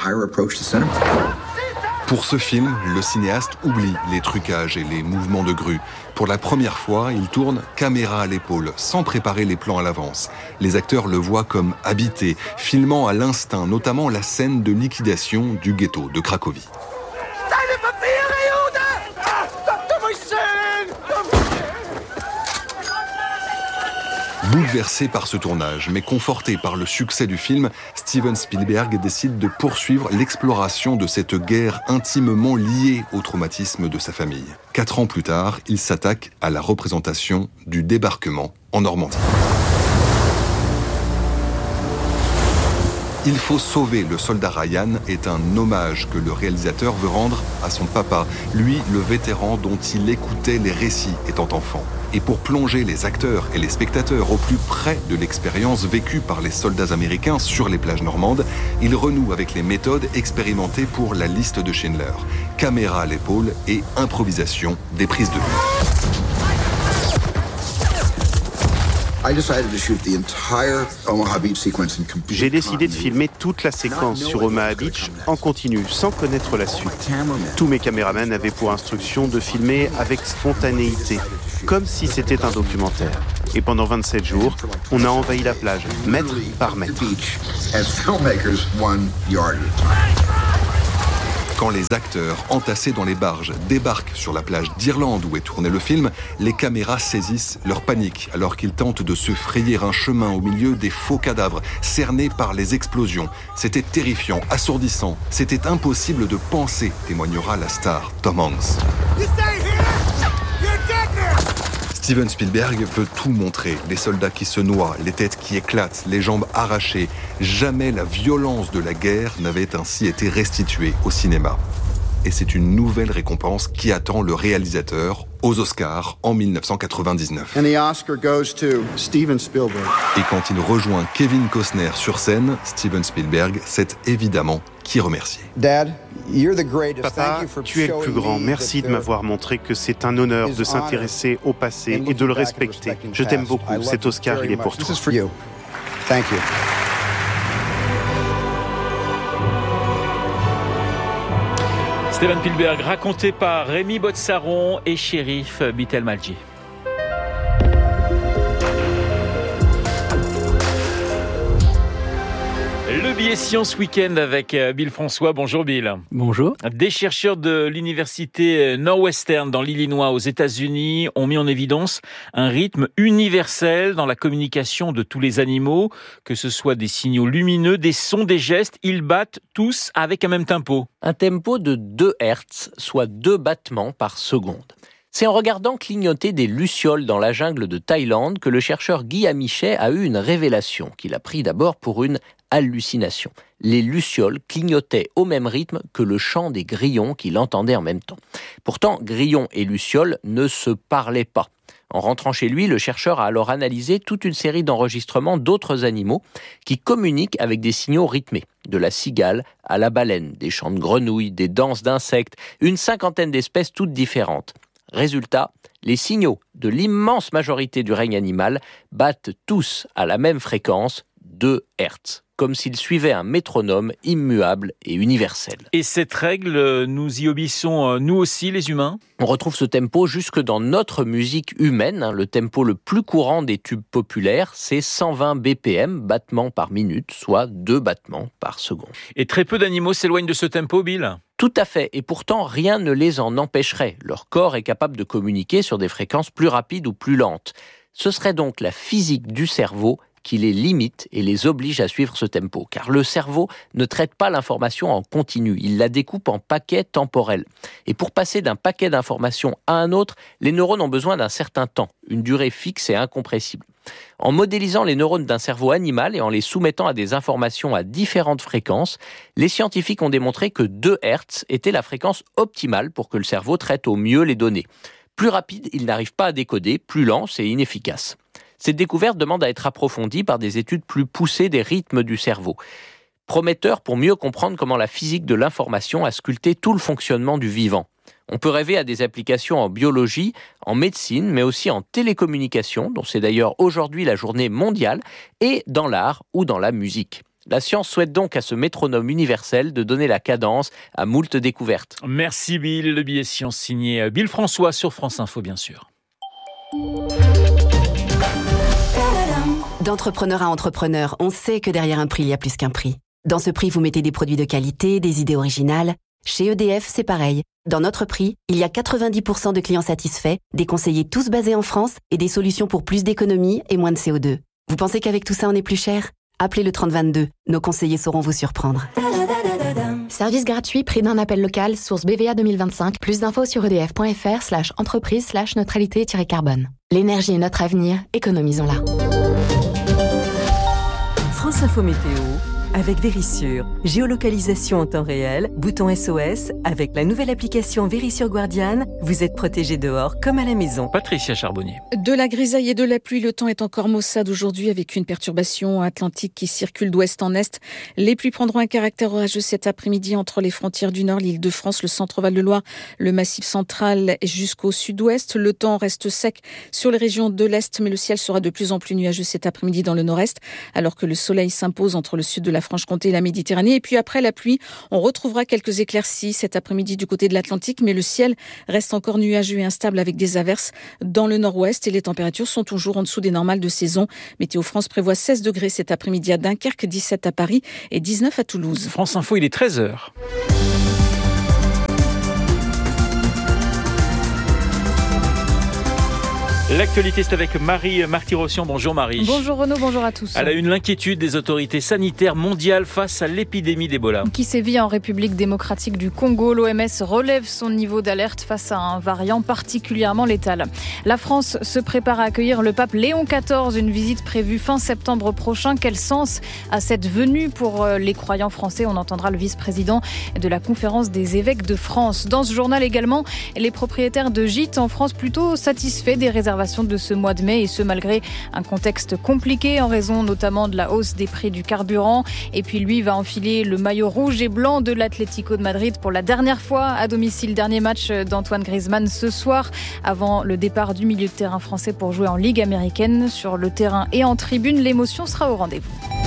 Pour ce film, le cinéaste oublie les trucages et les mouvements de grue. Pour la première fois, il tourne caméra à l'épaule, sans préparer les plans à l'avance. Les acteurs le voient comme habité, filmant à l'instinct, notamment la scène de liquidation du ghetto de Cracovie. Bouleversé par ce tournage, mais conforté par le succès du film, Steven Spielberg décide de poursuivre l'exploration de cette guerre intimement liée au traumatisme de sa famille. 4 ans plus tard, il s'attaque à la représentation du débarquement en Normandie. Il faut sauver le soldat Ryan est un hommage que le réalisateur veut rendre à son papa, lui le vétéran dont il écoutait les récits étant enfant. Et pour plonger les acteurs et les spectateurs au plus près de l'expérience vécue par les soldats américains sur les plages normandes, il renoue avec les méthodes expérimentées pour La Liste de Schindler. Caméra à l'épaule et improvisation des prises de vue. J'ai décidé de filmer toute la séquence sur Omaha Beach en continu, sans connaître la suite. Tous mes caméramans avaient pour instruction de filmer avec spontanéité, comme si c'était un documentaire. Et pendant 27 jours, on a envahi la plage, mètre par mètre. Quand les acteurs, entassés dans les barges, débarquent sur la plage d'Irlande où est tourné le film, les caméras saisissent leur panique alors qu'ils tentent de se frayer un chemin au milieu des faux cadavres cernés par les explosions. C'était terrifiant, assourdissant. C'était impossible de penser, témoignera la star Tom Hanks. Steven Spielberg veut tout montrer. Les soldats qui se noient, les têtes qui éclatent, les jambes arrachées. Jamais la violence de la guerre n'avait ainsi été restituée au cinéma. Et c'est une nouvelle récompense qui attend le réalisateur aux Oscars en 1999. And the Oscar goes to Steven Spielberg. Et quand il rejoint Kevin Costner sur scène, Steven Spielberg sait évidemment qui remercier. Papa, tu es le plus grand. Merci de m'avoir montré que c'est un honneur de s'intéresser au passé et de le respecter. Je t'aime beaucoup. Cet Oscar, il est pour toi. Steven Spielberg, raconté par Rémi Botsaron et Chérif Bitelmadji. Le billet science week-end avec Bill François. Bonjour Bill. Bonjour. Des chercheurs de l'université Northwestern dans l'Illinois aux États-Unis ont mis en évidence un rythme universel dans la communication de tous les animaux, que ce soit des signaux lumineux, des sons, des gestes, ils battent tous avec un même tempo. Un tempo de 2 Hz, soit 2 battements par seconde. C'est en regardant clignoter des lucioles dans la jungle de Thaïlande que le chercheur Guy Amichet a eu une révélation qu'il a pris d'abord pour une hallucination. Les lucioles clignotaient au même rythme que le chant des grillons qu'il entendait en même temps. Pourtant, grillons et lucioles ne se parlaient pas. En rentrant chez lui, le chercheur a alors analysé toute une série d'enregistrements d'autres animaux qui communiquent avec des signaux rythmés. De la cigale à la baleine, des chants de grenouilles, des danses d'insectes, une 50aine d'espèces toutes différentes. Résultat, les signaux de l'immense majorité du règne animal battent tous à la même fréquence, 2 Hz, comme s'ils suivaient un métronome immuable et universel. Et cette règle, nous y obéissons nous aussi les humains ? On retrouve ce tempo jusque dans notre musique humaine. Le tempo le plus courant des tubes populaires, c'est 120 BPM, battements par minute, soit 2 battements par seconde. Et très peu d'animaux s'éloignent de ce tempo, Bill ? Tout à fait, et pourtant rien ne les en empêcherait. Leur corps est capable de communiquer sur des fréquences plus rapides ou plus lentes. Ce serait donc la physique du cerveau qui les limite et les oblige à suivre ce tempo. Car le cerveau ne traite pas l'information en continu, il la découpe en paquets temporels. Et pour passer d'un paquet d'informations à un autre, les neurones ont besoin d'un certain temps, une durée fixe et incompressible. En modélisant les neurones d'un cerveau animal et en les soumettant à des informations à différentes fréquences, les scientifiques ont démontré que 2 Hz était la fréquence optimale pour que le cerveau traite au mieux les données. Plus rapide, il n'arrive pas à décoder, plus lent, c'est inefficace. Cette découverte demande à être approfondie par des études plus poussées des rythmes du cerveau. Prometteur pour mieux comprendre comment la physique de l'information a sculpté tout le fonctionnement du vivant. On peut rêver à des applications en biologie, en médecine, mais aussi en télécommunication, dont c'est d'ailleurs aujourd'hui la journée mondiale, et dans l'art ou dans la musique. La science souhaite donc à ce métronome universel de donner la cadence à moult découvertes. Merci Bill, le billet science signé Bill François sur France Info bien sûr. D'entrepreneur à entrepreneur, on sait que derrière un prix, il y a plus qu'un prix. Dans ce prix, vous mettez des produits de qualité, des idées originales. Chez EDF, c'est pareil. Dans notre prix, il y a 90% de clients satisfaits, des conseillers tous basés en France et des solutions pour plus d'économie et moins de CO2. Vous pensez qu'avec tout ça, on est plus cher ? Appelez le 3022. Nos conseillers sauront vous surprendre. Service gratuit, prix d'un appel local, source BVA 2025. Plus d'infos sur edf.fr/entreprise/neutralité-carbone. L'énergie est notre avenir, économisons-la. France Info Météo avec Vérissure. Géolocalisation en temps réel, bouton SOS. Avec la nouvelle application Vérissure Guardian, vous êtes protégé dehors comme à la maison. Patricia Charbonnier. De la grisaille et de la pluie, le temps est encore maussade aujourd'hui avec une perturbation atlantique qui circule d'ouest en est. Les pluies prendront un caractère orageux cet après-midi entre les frontières du Nord, l'Île-de-France, le centre-Val de Loire, le Massif central jusqu'au sud-ouest. Le temps reste sec sur les régions de l'Est, mais le ciel sera de plus en plus nuageux cet après-midi dans le Nord-Est, alors que le soleil s'impose entre le sud de la Franche-Comté et la Méditerranée. Et puis après la pluie, on retrouvera quelques éclaircies cet après-midi du côté de l'Atlantique, mais le ciel reste encore nuageux et instable avec des averses dans le nord-ouest et les températures sont toujours en dessous des normales de saison. Météo France prévoit 16 degrés cet après-midi à Dunkerque, 17 à Paris et 19 à Toulouse. France Info, il est 13h. L'actualité, c'est avec Marie Marty-Rossian. Bonjour Marie. Bonjour Renaud, bonjour à tous. À la une, l'inquiétude des autorités sanitaires mondiales face à l'épidémie d'Ebola. Qui sévit en République démocratique du Congo. L'OMS relève son niveau d'alerte face à un variant particulièrement létal. La France se prépare à accueillir le pape Léon XIV, une visite prévue fin septembre prochain. Quel sens a cette venue pour les croyants français ? On entendra le vice-président de la conférence des évêques de France. Dans ce journal également, les propriétaires de gîtes en France plutôt satisfaits des réservations de ce mois de mai et ce malgré un contexte compliqué en raison notamment de la hausse des prix du carburant. Et puis lui va enfiler le maillot rouge et blanc de l'Atlético de Madrid pour la dernière fois à domicile. Dernier match d'Antoine Griezmann ce soir avant le départ du milieu de terrain français pour jouer en Ligue américaine. Sur le terrain et en tribune, l'émotion sera au rendez-vous.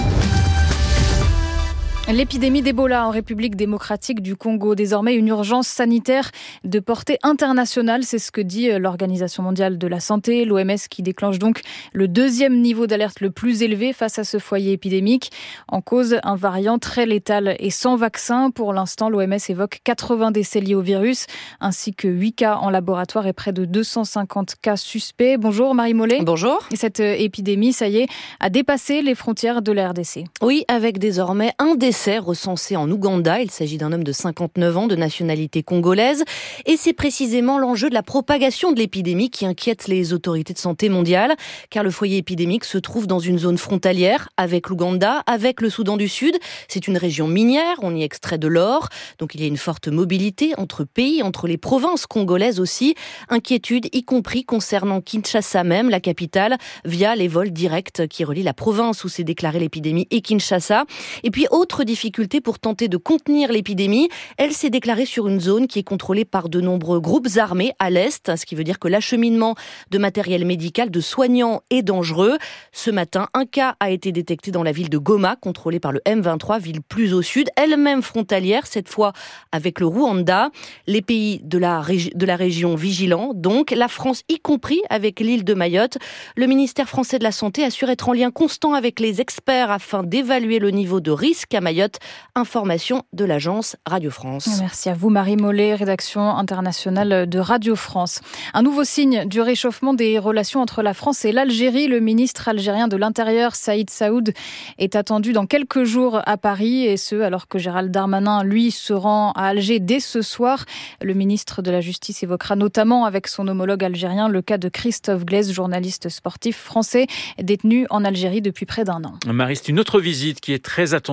L'épidémie d'Ebola en République démocratique du Congo, désormais une urgence sanitaire de portée internationale, c'est ce que dit l'Organisation mondiale de la santé, l'OMS, qui déclenche donc le deuxième niveau d'alerte le plus élevé face à ce foyer épidémique. En cause, un variant très létal et sans vaccin. Pour l'instant, l'OMS évoque 80 décès liés au virus, ainsi que 8 cas en laboratoire et près de 250 cas suspects. Bonjour Marie Mollet. Bonjour. Et cette épidémie, ça y est, a dépassé les frontières de la RDC. Oui, avec désormais un décès recensé en Ouganda. Il s'agit d'un homme de 59 ans de nationalité congolaise. Et c'est précisément l'enjeu de la propagation de l'épidémie qui inquiète les autorités de santé mondiales, car le foyer épidémique se trouve dans une zone frontalière avec l'Ouganda, avec le Soudan du Sud. C'est une région minière, on y extrait de l'or. Donc il y a une forte mobilité entre pays, entre les provinces congolaises aussi. Inquiétude, y compris concernant Kinshasa même, la capitale, via les vols directs qui relient la province où s'est déclarée l'épidémie et Kinshasa. Et puis autre difficulté pour tenter de contenir l'épidémie, elle s'est déclarée sur une zone qui est contrôlée par de nombreux groupes armés à l'est, ce qui veut dire que l'acheminement de matériel médical, de soignants est dangereux. Ce matin, un cas a été détecté dans la ville de Goma, contrôlée par le M23, ville plus au sud, elle-même frontalière, cette fois avec le Rwanda. Les pays de la région vigilants, donc la France y compris avec l'île de Mayotte. Le ministère français de la Santé assure être en lien constant avec les experts afin d'évaluer le niveau de risque à Mayotte. Information de l'agence Radio France. Merci à vous Marie Mollet, rédaction internationale de Radio France. Un nouveau signe du réchauffement des relations entre la France et l'Algérie. Le ministre algérien de l'Intérieur, Saïd Saoud, est attendu dans quelques jours à Paris, et ce alors que Gérald Darmanin, lui, se rend à Alger dès ce soir. Le ministre de la Justice évoquera notamment avec son homologue algérien le cas de Christophe Glaise, journaliste sportif français détenu en Algérie depuis près d'1 an. Marie, c'est une autre visite qui est très attendue en France.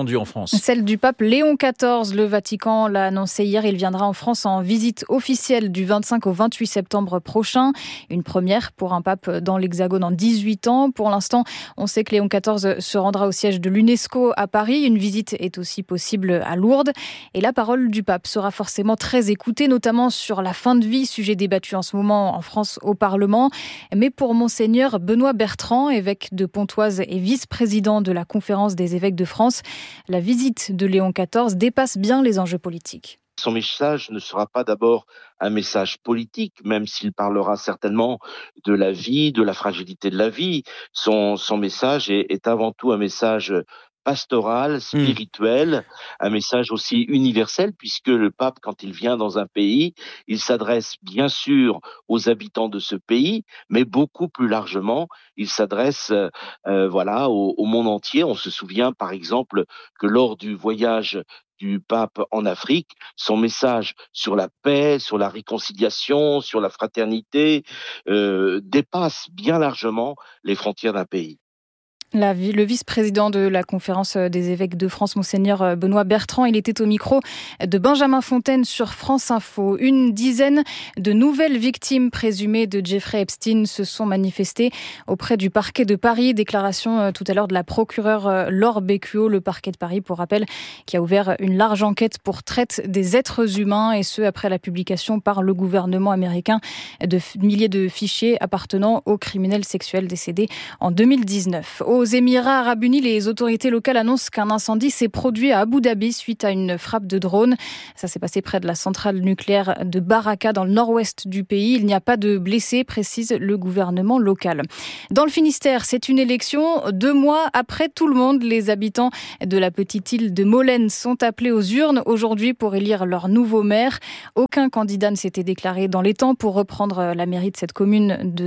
Celle du pape Léon XIV. Le Vatican l'a annoncé hier. Il viendra en France en visite officielle du 25 au 28 septembre prochain. Une première pour un pape dans l'Hexagone en 18 ans. Pour l'instant, on sait que Léon XIV se rendra au siège de l'UNESCO à Paris. Une visite est aussi possible à Lourdes. Et la parole du pape sera forcément très écoutée, notamment sur la fin de vie, sujet débattu en ce moment en France au Parlement. Mais pour Monseigneur Benoît Bertrand, évêque de Pontoise et vice-président de la Conférence des évêques de France, la visite de Léon XIV dépasse bien les enjeux politiques. Son message ne sera pas d'abord un message politique, même s'il parlera certainement de la vie, de la fragilité de la vie. Son message est avant tout un message pastoral, spirituel, un message aussi universel, puisque le pape, quand il vient dans un pays, il s'adresse bien sûr aux habitants de ce pays, mais beaucoup plus largement, il s'adresse au monde entier. On se souvient par exemple que lors du voyage du pape en Afrique, son message sur la paix, sur la réconciliation, sur la fraternité dépasse bien largement les frontières d'un pays. Le vice-président de la Conférence des évêques de France, Monseigneur Benoît Bertrand, il était au micro de Benjamin Fontaine sur France Info. Une dizaine de nouvelles victimes présumées de Jeffrey Epstein se sont manifestées auprès du parquet de Paris. Déclaration tout à l'heure de la procureure Laure Becquio, le parquet de Paris, pour rappel, qui a ouvert une large enquête pour traite des êtres humains, et ce après la publication par le gouvernement américain de milliers de fichiers appartenant aux criminels sexuels décédés en 2019. Aux Émirats arabes unis, les autorités locales annoncent qu'un incendie s'est produit à Abu Dhabi suite à une frappe de drone. Ça s'est passé près de la centrale nucléaire de Baraka dans le nord-ouest du pays. Il n'y a pas de blessés, précise le gouvernement local. Dans le Finistère, c'est une élection 2 mois après tout le monde. Les habitants de la petite île de Molène sont appelés aux urnes aujourd'hui pour élire leur nouveau maire. Aucun candidat ne s'était déclaré dans les temps pour reprendre la mairie de cette commune de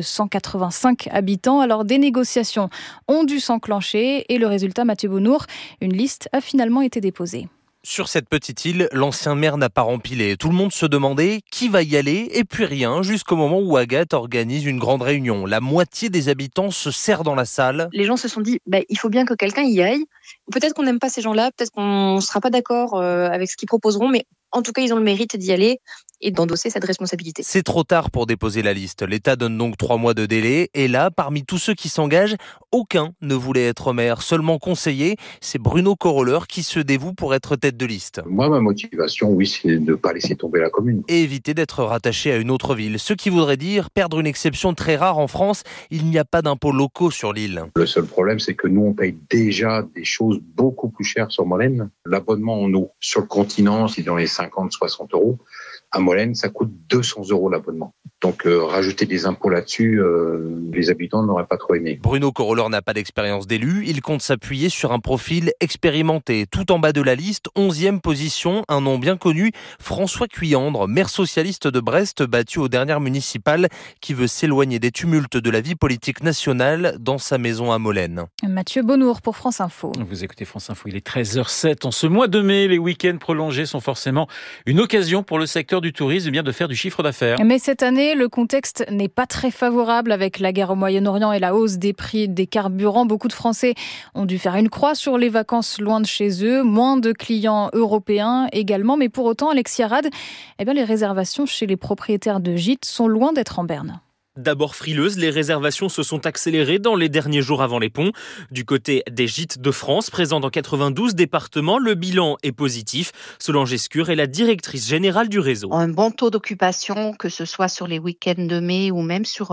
185 habitants. Alors des négociations ont dû s'enclencher et le résultat, Mathieu Bonnour, une liste a finalement été déposée. Sur cette petite île, l'ancien maire n'a pas rempilé. Tout le monde se demandait qui va y aller, et puis rien, jusqu'au moment où Agathe organise une grande réunion. La moitié des habitants se serrent dans la salle. Les gens se sont dit, il faut bien que quelqu'un y aille. Peut-être qu'on n'aime pas ces gens-là, peut-être qu'on ne sera pas d'accord avec ce qu'ils proposeront, mais en tout cas, ils ont le mérite d'y aller et d'endosser cette responsabilité. C'est trop tard pour déposer la liste. L'État donne donc 3 mois de délai. Et là, parmi tous ceux qui s'engagent, aucun ne voulait être maire, seulement conseiller. C'est Bruno Corolleur qui se dévoue pour être tête de liste. Moi, ma motivation, oui, c'est de ne pas laisser tomber la commune. Et éviter d'être rattaché à une autre ville. Ce qui voudrait dire perdre une exception très rare en France. Il n'y a pas d'impôts locaux sur l'île. Le seul problème, c'est que nous, on paye déjà des choses beaucoup plus chères sur Molène. L'abonnement en eau sur le continent, c'est dans les 50-60 euros. À Molène, ça coûte 200 € l'abonnement. Donc rajouter des impôts là-dessus, les habitants n'auraient pas trop aimé. Bruno Corolleur n'a pas d'expérience d'élu. Il compte s'appuyer sur un profil expérimenté. Tout en bas de la liste, 11e position, un nom bien connu, François Cuyandre, maire socialiste de Brest, battu aux dernières municipales, qui veut s'éloigner des tumultes de la vie politique nationale dans sa maison à Molène. Mathieu Bonnour pour France Info. Vous écoutez France Info, il est 13h07. En ce mois de mai, les week-ends prolongés sont forcément une occasion pour le secteur du tourisme de faire du chiffre d'affaires. Mais cette année, le contexte n'est pas très favorable avec la guerre au Moyen-Orient et la hausse des prix des carburants. Beaucoup de Français ont dû faire une croix sur les vacances loin de chez eux. Moins de clients européens également. Mais pour autant, Alexia Rad, les réservations chez les propriétaires de gîtes sont loin d'être en berne. D'abord frileuses, les réservations se sont accélérées dans les derniers jours avant les ponts. Du côté des gîtes de France, présents dans 92 départements, le bilan est positif. Solange Escure est la directrice générale du réseau. Un bon taux d'occupation, que ce soit sur les week-ends de mai ou même sur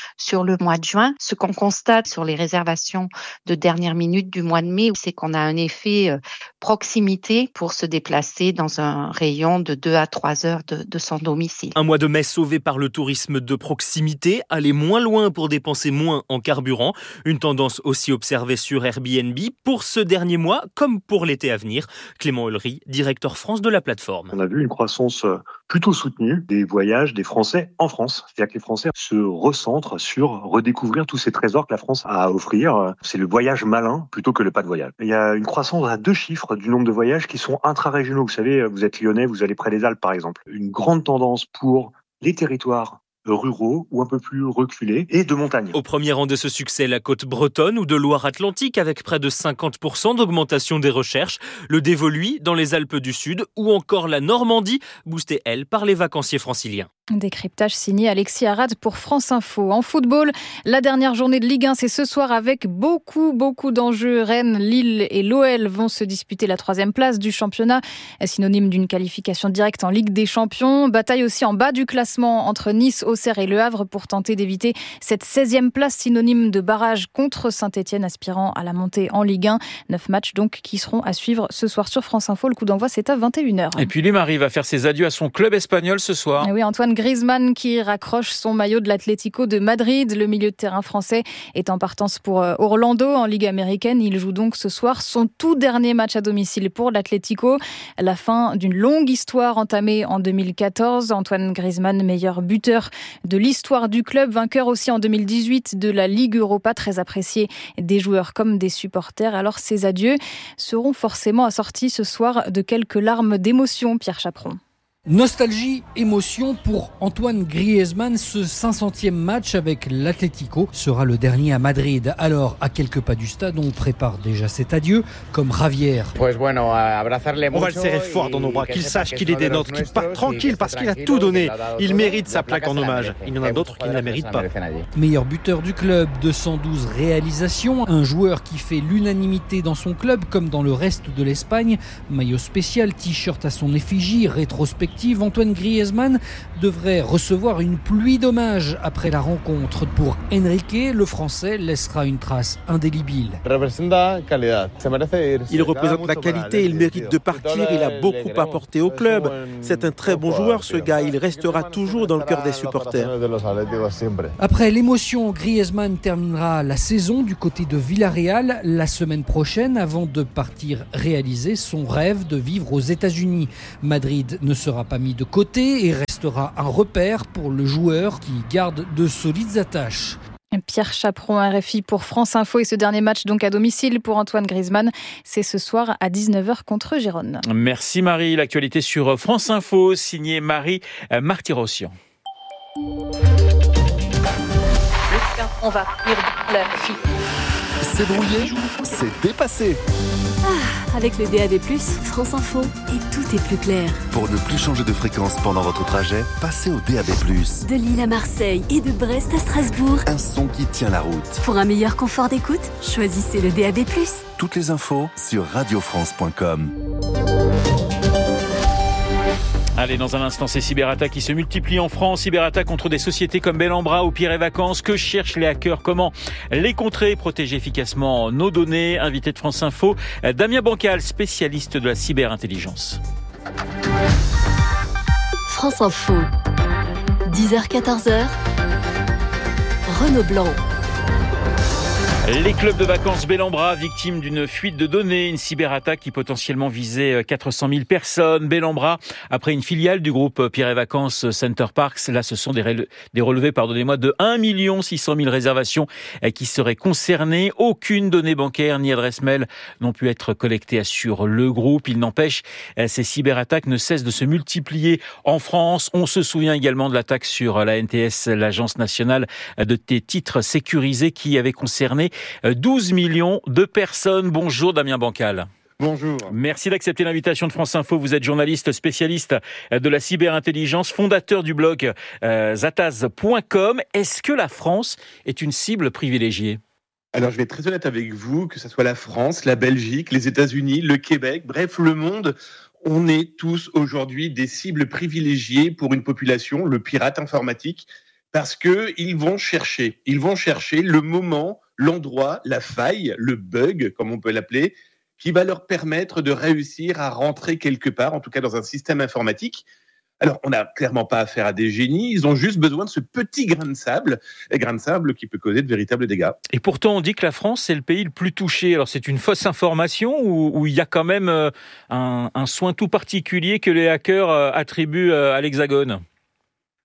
le mois de juin. Ce qu'on constate sur les réservations de dernière minute du mois de mai, c'est qu'on a un effet proximité pour se déplacer dans un rayon de 2 à 3 heures de son domicile. Un mois de mai sauvé par le tourisme de proximité. Aller moins loin pour dépenser moins en carburant. Une tendance aussi observée sur Airbnb pour ce dernier mois comme pour l'été à venir. Clément Ulry, directeur France de la plateforme. On a vu une croissance plutôt soutenue des voyages des Français en France. C'est-à-dire que les Français se recentrent sur redécouvrir tous ces trésors que la France a à offrir. C'est le voyage malin plutôt que le pas de voyage. Il y a une croissance à 2 chiffres du nombre de voyages qui sont intra-régionaux. Vous savez, vous êtes lyonnais, vous allez près des Alpes par exemple. Une grande tendance pour les territoires ruraux ou un peu plus reculés et de montagne. Au premier rang de ce succès, la côte bretonne ou de Loire-Atlantique avec près de 50% d'augmentation des recherches, le Dévoluy dans les Alpes du Sud ou encore la Normandie, boostée elle par les vacanciers franciliens. Décryptage signé Alexis Arad pour France Info. En football, la dernière journée de Ligue 1, c'est ce soir avec beaucoup d'enjeux. Rennes, Lille et l'OL vont se disputer la 3e place du championnat, synonyme d'une qualification directe en Ligue des Champions. Bataille aussi en bas du classement entre Nice, Auxerre et Le Havre pour tenter d'éviter cette 16e place, synonyme de barrage contre Saint-Etienne, aspirant à la montée en Ligue 1. 9 matchs donc qui seront à suivre ce soir sur France Info. Le coup d'envoi, c'est à 21h. Et puis Marie va faire ses adieux à son club espagnol ce soir. Et oui, Antoine Griezmann qui raccroche son maillot de l'Atlético de Madrid. Le milieu de terrain français est en partance pour Orlando en Ligue américaine. Il joue donc ce soir son tout dernier match à domicile pour l'Atlético. La fin d'une longue histoire entamée en 2014. Antoine Griezmann, meilleur buteur de l'histoire du club, vainqueur aussi en 2018 de la Ligue Europa, très apprécié des joueurs comme des supporters. Alors ces adieux seront forcément assortis ce soir de quelques larmes d'émotion, Pierre Chaperon. Nostalgie, émotion pour Antoine Griezmann. Ce 500e match avec l'Atlético sera le dernier à Madrid. Alors, à quelques pas du stade, on prépare déjà cet adieu, comme Javier. On va le serrer fort dans nos bras, qu'il sache qu'il est des nôtres, qu'il parte tranquille parce qu'il a tout donné. Il mérite sa plaque en hommage. Il y en a d'autres qui ne la méritent pas. Meilleur buteur du club, 212 réalisations, un joueur qui fait l'unanimité dans son club comme dans le reste de l'Espagne. Maillot spécial, t-shirt à son effigie, rétrospective. Antoine Griezmann devrait recevoir une pluie d'hommages après la rencontre. Pour Enrique, le Français laissera une trace indélébile. Il représente la qualité, il mérite de partir, il a beaucoup apporté au club. C'est un très bon joueur ce gars, il restera toujours dans le cœur des supporters. Après l'émotion, Griezmann terminera la saison du côté de Villarreal la semaine prochaine avant de partir réaliser son rêve de vivre aux États-Unis. Madrid ne sera pas mis de côté et restera un repère pour le joueur qui garde de solides attaches. Pierre Chaperon, RFI pour France Info. Et ce dernier match donc à domicile pour Antoine Griezmann, c'est ce soir à 19h contre Gérone. Merci Marie. L'actualité sur France Info, signée Marie Martyrossian. On va lire la fille. C'est brouillé, c'est dépassé. Avec le DAB+, France Info, et tout est plus clair. Pour ne plus changer de fréquence pendant votre trajet, passez au DAB+. De Lille à Marseille et de Brest à Strasbourg. Un son qui tient la route. Pour un meilleur confort d'écoute, choisissez le DAB+. Toutes les infos sur radiofrance.com. Allez, dans un instant, ces cyberattaques qui se multiplient en France. Cyberattaques contre des sociétés comme Bellambra ou Pierre et Vacances. Que cherchent les hackers? Comment les contrer? Protéger efficacement nos données? Invité de France Info, Damien Bancal, spécialiste de la cyberintelligence. France Info, 10h-14h, Renaud Blanc. Les clubs de vacances Bellambra, victimes d'une fuite de données, une cyberattaque qui potentiellement visait 400 000 personnes. Bellambra, après une filiale du groupe Pierre et Vacances Center Parcs, là ce sont des relevés de 1 600 000 réservations qui seraient concernées. Aucune donnée bancaire ni adresse mail n'ont pu être collectées sur le groupe. Il n'empêche, ces cyberattaques ne cessent de se multiplier en France. On se souvient également de l'attaque sur la NTS, l'Agence nationale de titres sécurisés, qui avait concerné 12 millions de personnes. Bonjour Damien Bancal. Bonjour. Merci d'accepter l'invitation de France Info. Vous êtes journaliste spécialiste de la cyberintelligence, fondateur du blog zataz.com. Est-ce que la France est une cible privilégiée ? Alors, je vais être très honnête avec vous, que ce soit la France, la Belgique, les États-Unis, le Québec, bref, le monde, on est tous aujourd'hui des cibles privilégiées pour une population, le pirate informatique, parce qu'ils vont chercher le moment, l'endroit, la faille, le bug, comme on peut l'appeler, qui va leur permettre de réussir à rentrer quelque part, en tout cas dans un système informatique. Alors, on n'a clairement pas affaire à des génies, ils ont juste besoin de ce petit grain de sable qui peut causer de véritables dégâts. Et pourtant, on dit que la France, c'est le pays le plus touché. Alors, c'est une fausse information ou il y a quand même un soin tout particulier que les hackers attribuent à l'Hexagone ?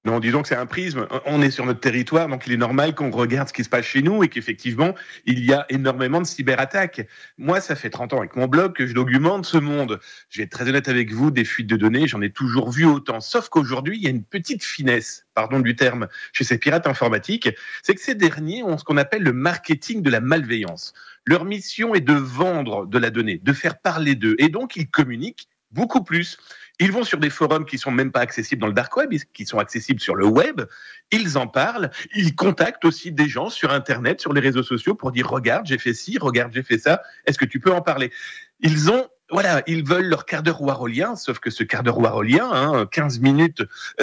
Non, disons que c'est un prisme. On est sur notre territoire, donc il est normal qu'on regarde ce qui se passe chez nous et qu'effectivement, il y a énormément de cyberattaques. Moi, ça fait 30 ans avec mon blog que je documente ce monde. Je vais être très honnête avec vous, des fuites de données, j'en ai toujours vu autant. Sauf qu'aujourd'hui, il y a une petite finesse, pardon du terme, chez ces pirates informatiques, c'est que ces derniers ont ce qu'on appelle le marketing de la malveillance. Leur mission est de vendre de la donnée, de faire parler d'eux, et donc ils communiquent beaucoup plus. Ils vont sur des forums qui sont même pas accessibles dans le dark web, qui sont accessibles sur le web. Ils en parlent. Ils contactent aussi des gens sur Internet, sur les réseaux sociaux pour dire regarde, j'ai fait ci, regarde, j'ai fait ça. Est-ce que tu peux en parler? Ils veulent leur quart d'heure warolien, sauf que ce quart d'heure warolien, 15 minutes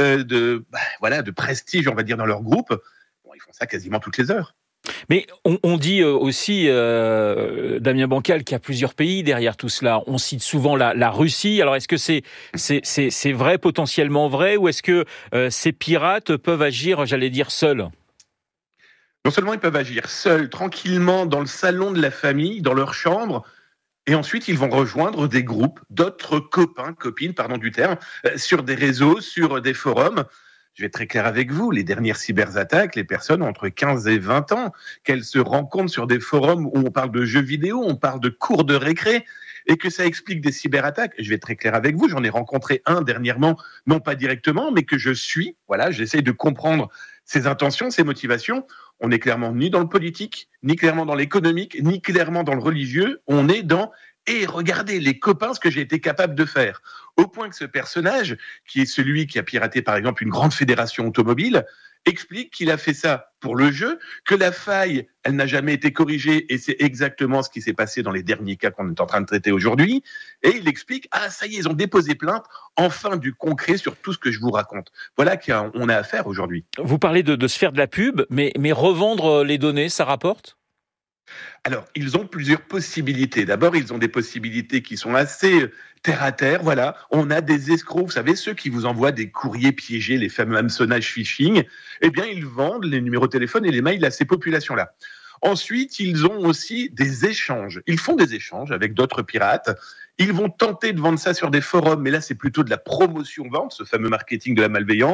de prestige, on va dire, dans leur groupe, ils font ça quasiment toutes les heures. Mais on dit aussi, Damien Bancal, qu'il y a plusieurs pays derrière tout cela. On cite souvent la Russie. Alors est-ce que c'est vrai, potentiellement vrai, ou est-ce que ces pirates peuvent agir, j'allais dire, seuls? Non seulement ils peuvent agir seuls, tranquillement, dans le salon de la famille, dans leur chambre, et ensuite ils vont rejoindre des groupes, d'autres copines, pardon du terme, sur des réseaux, sur des forums. Je vais être très clair avec vous, les dernières cyberattaques, les personnes ont entre 15 et 20 ans, qu'elles se rencontrent sur des forums où on parle de jeux vidéo, on parle de cours de récré, et que ça explique des cyberattaques. Je vais être très clair avec vous, j'en ai rencontré un dernièrement, non pas directement, mais que je suis, j'essaye de comprendre ses intentions, ses motivations. On n'est clairement ni dans le politique, ni clairement dans l'économique, ni clairement dans le religieux, on est dans... Et regardez, les copains, ce que j'ai été capable de faire. Au point que ce personnage, qui est celui qui a piraté par exemple une grande fédération automobile, explique qu'il a fait ça pour le jeu, que la faille, elle n'a jamais été corrigée, et c'est exactement ce qui s'est passé dans les derniers cas qu'on est en train de traiter aujourd'hui. Et il explique, ça y est, ils ont déposé plainte, enfin du concret sur tout ce que je vous raconte. Voilà qu'on a à faire aujourd'hui. Vous parlez de se faire de la pub, mais revendre les données, ça rapporte ? Alors, ils ont plusieurs possibilités. D'abord, ils ont des possibilités qui sont assez terre à terre. Voilà, on a des escrocs, vous savez, ceux qui vous envoient des courriers piégés, les fameux hameçonnages phishing. Eh bien, ils vendent les numéros de téléphone et les mails à ces populations-là. Ensuite, ils ont aussi des échanges. Ils font des échanges avec d'autres pirates. Ils vont tenter de vendre ça sur des forums, mais là, c'est plutôt de la promotion-vente, ce fameux marketing de la malveillance.